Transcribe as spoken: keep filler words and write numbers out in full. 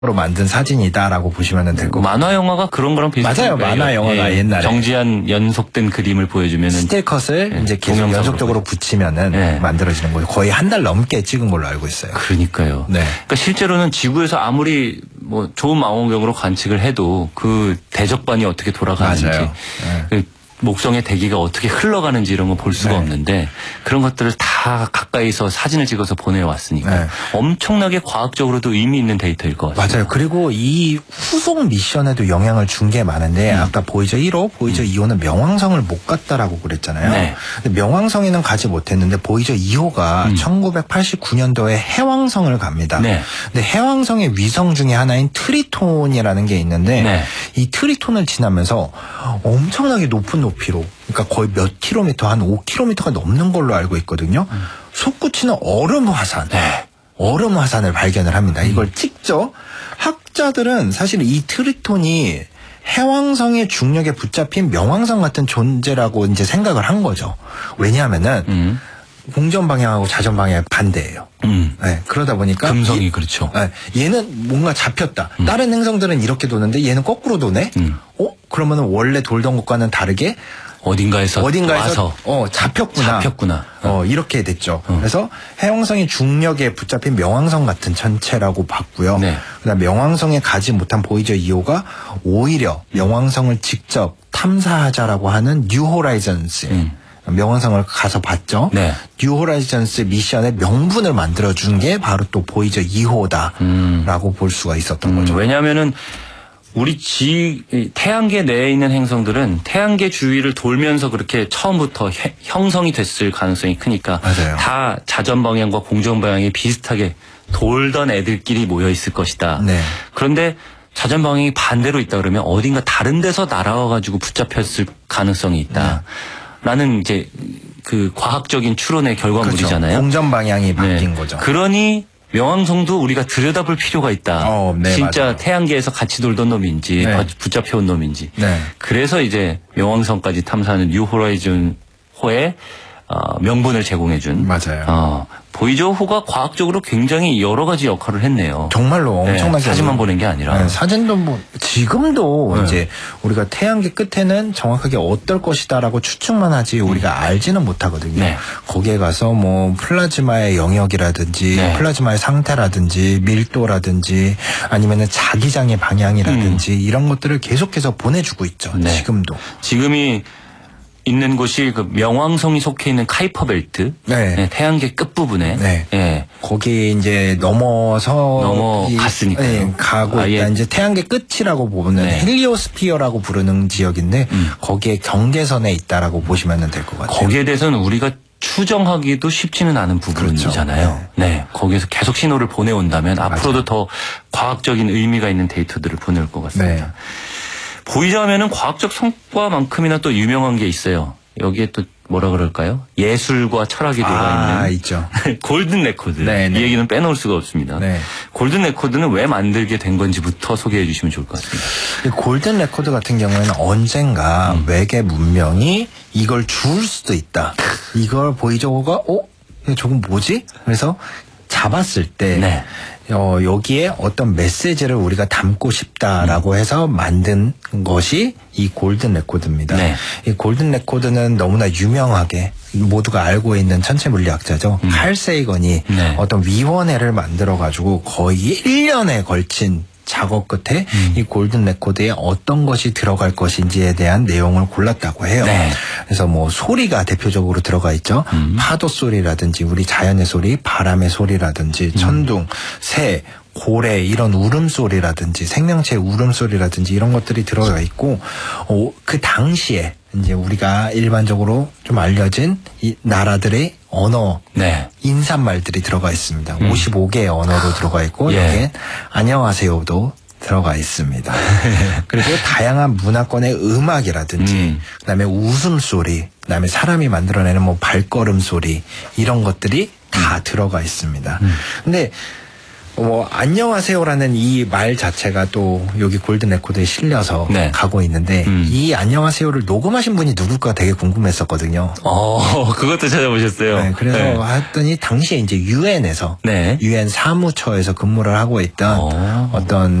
로 만든 사진이다라고 보시면 될 것 같아요. 만화 영화가 그런 거랑 비슷해요. 맞아요. 만화 영화가 예, 옛날에 정지한 연속된 그림을 보여주면은 스틸컷을 예, 이제 계속 연속적으로 붙이면은 예. 만들어지는 거예요. 거의 한 달 넘게 찍은 걸로 알고 있어요. 그러니까요. 네. 그러니까 실제로는 지구에서 아무리 뭐 좋은 망원경으로 관측을 해도 그 대적반이 어떻게 돌아가는지 맞아요. 그 목성의 대기가 어떻게 흘러가는지 이런 거 볼 수가 네. 없는데 그런 것들을 다 가까이서 사진을 찍어서 보내왔으니까 네. 엄청나게 과학적으로도 의미 있는 데이터일 것 같습니다. 맞아요. 그리고 이 후속 미션에도 영향을 준 게 많은데 음. 아까 보이저 일 호, 보이저 음. 이 호는 명왕성을 못 갔다라고 그랬잖아요. 네. 근데 명왕성에는 가지 못했는데 보이저 이 호가 음. 천구백팔십구 년도에 해왕성을 갑니다. 네. 근데 해왕성의 위성 중에 하나인 트리톤이라는 게 있는데 네. 이 트리톤을 지나면서 엄청나게 높은 높이로 그러니까 거의 몇 킬로미터 한 오 킬로미터가 넘는 걸로 알고 있거든요. 음. 솟구치는 얼음 화산, 네. 얼음 화산을 발견을 합니다. 음. 이걸 찍죠. 학자들은 사실 이 트리톤이 해왕성의 중력에 붙잡힌 명왕성 같은 존재라고 이제 생각을 한 거죠. 왜냐하면은 음. 공전 방향하고 자전 방향 반대예요. 음. 네, 그러다 보니까 금성이 얘, 그렇죠. 네, 얘는 뭔가 잡혔다. 음. 다른 행성들은 이렇게 도는데 얘는 거꾸로 도네. 음. 어? 그러면은 원래 돌던 것과는 다르게 어딘가에서 어딘가에서 와서 어 잡혔구나. 잡혔구나. 어 이렇게 됐죠. 어. 그래서 해왕성이 중력에 붙잡힌 명왕성 같은 천체라고 봤고요. 네. 그다음 명왕성에 가지 못한 보이저 이 호가 오히려 명왕성을 직접 탐사하자라고 하는 뉴 호라이즌스. 음. 명왕성을 가서 봤죠. 네. 뉴 호라이즌스 미션의 명분을 만들어준 게 바로 또 보이저 이 호다라고 음. 볼 수가 있었던 음, 거죠. 왜냐하면은 우리 지 태양계 내에 있는 행성들은 태양계 주위를 돌면서 그렇게 처음부터 해, 형성이 됐을 가능성이 크니까 맞아요. 다 자전 방향과 공전 방향이 비슷하게 돌던 애들끼리 모여 있을 것이다. 네. 그런데 자전 방향이 반대로 있다 그러면 어딘가 다른 데서 날아와 가지고 붙잡혔을 가능성이 있다. 네. 라는 이제 그 과학적인 추론의 결과물이잖아요. 그렇죠. 공전 방향이 바뀐 네. 거죠. 그러니 명왕성도 우리가 들여다볼 필요가 있다. 어, 네, 진짜 맞아요. 태양계에서 같이 돌던 놈인지 네. 붙잡혀온 놈인지. 네. 그래서 이제 명왕성까지 탐사하는 뉴 호라이즌 호의 어, 명분을 제공해준. 맞아요. 어, 보이저 호가 과학적으로 굉장히 여러 가지 역할을 했네요. 정말로 엄청나게. 네, 사진만 보낸 게 아니라. 네, 사진도 뭐 지금도 네. 이제 우리가 태양계 끝에는 정확하게 어떨 것이다라고 추측만 하지 우리가 음. 알지는 못하거든요. 네. 거기에 가서 뭐 플라즈마의 영역이라든지 네. 플라즈마의 상태라든지 밀도라든지 아니면은 자기장의 방향이라든지 음. 이런 것들을 계속해서 보내주고 있죠. 네. 지금도. 지금이 있는 곳이 그 명왕성이 속해 있는 카이퍼 벨트, 네. 네, 태양계 끝 부분에, 네. 네. 거기 이제 넘어서 넘어갔으니까요. 네, 가고 아, 있다. 예. 이제 태양계 끝이라고 보는 네. 헬리오스피어라고 부르는 지역인데 음. 거기에 경계선에 있다라고 보시면 될 것 같아요. 거기에 대해서는 우리가 추정하기도 쉽지는 않은 부분이잖아요. 그렇죠. 네. 네, 거기에서 계속 신호를 보내온다면 맞아요. 앞으로도 더 과학적인 의미가 있는 데이터들을 보낼 것 같습니다. 네. 보이자면은 과학적 성과만큼이나 또 유명한 게 있어요. 여기에 또 뭐라 그럴까요? 예술과 철학이 들어가 아, 있는 있죠. 골든 레코드. 네네. 이 얘기는 빼놓을 수가 없습니다. 네. 골든 레코드는 왜 만들게 된 건지부터 소개해 주시면 좋을 것 같습니다. 골든 레코드 같은 경우에는 언젠가 음. 외계 문명이 이걸 주울 수도 있다. 이걸 보이저호가 어? 저건 뭐지? 그래서 잡았을 때 네. 어, 여기에 어떤 메시지를 우리가 담고 싶다라고 음. 해서 만든 것이 이 골든 레코드입니다. 네. 이 골든 레코드는 너무나 유명하게 모두가 알고 있는 천체 물리학자죠. 음. 칼 세이건이 네. 어떤 위원회를 만들어가지고 거의 일 년에 걸친 작업 끝에 음. 이 골든 레코드에 어떤 것이 들어갈 것인지에 대한 내용을 골랐다고 해요. 네. 그래서 뭐 소리가 대표적으로 들어가 있죠. 음. 파도 소리라든지 우리 자연의 소리, 바람의 소리라든지 음. 천둥, 새, 고래 이런 울음소리라든지 생명체의 울음소리라든지 이런 것들이 들어가 있고 어, 그 당시에 이제 우리가 일반적으로 좀 알려진 이 나라들의 언어, 네. 인사말들이 들어가 있습니다. 음. 오십오 개의 언어로 들어가 있고 예. 여기엔 안녕하세요도 들어가 있습니다. 그리고 다양한 문화권의 음악이라든지 음. 그다음에 웃음소리, 그다음에 사람이 만들어내는 뭐 발걸음 소리 이런 것들이 다 음. 들어가 있습니다. 음. 근데 뭐 안녕하세요라는 이 말 자체가 또 여기 골든 레코드에 실려서 네. 가고 있는데 음. 이 안녕하세요를 녹음하신 분이 누굴까 되게 궁금했었거든요. 어, 그것도 찾아보셨어요. 네, 그래서 네. 했더니 당시에 이제 유엔에서 네. 유엔 사무처에서 근무를 하고 있던 어. 어떤